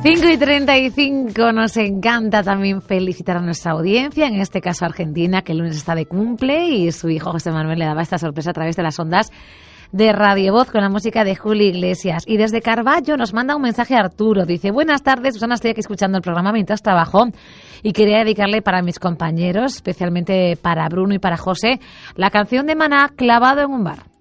5:35, nos encanta también felicitar a nuestra audiencia, en este caso Argentina, que el lunes está de cumple y su hijo José Manuel le daba esta sorpresa a través de las ondas de Radio Voz con la música de Julio Iglesias. Y desde Carballo nos manda un mensaje a Arturo. Dice: buenas tardes, Susana, estoy aquí escuchando el programa mientras trabajo y quería dedicarle para mis compañeros, especialmente para Bruno y para José, la canción de Maná, Clavado en un bar.